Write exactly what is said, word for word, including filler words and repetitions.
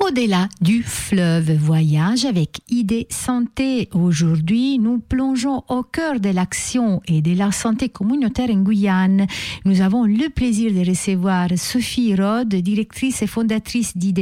Au-delà du fleuve, voyage avec Idée Santé. Aujourd'hui, nous plongeons au cœur de l'action et de la santé communautaire en Guyane. Nous avons le plaisir de recevoir Sophie Rode, directrice et fondatrice d'Idée